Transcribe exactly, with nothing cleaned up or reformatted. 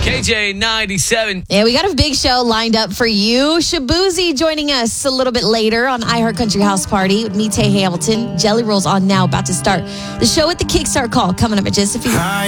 K J ninety-seven. Yeah, we got a big show lined up for you. Shabuzi joining us a little bit later on iHeart Country House Party with me, Tay Hamilton. Jelly Roll's on now, about to start the show with the Kickstart call coming up in just a few.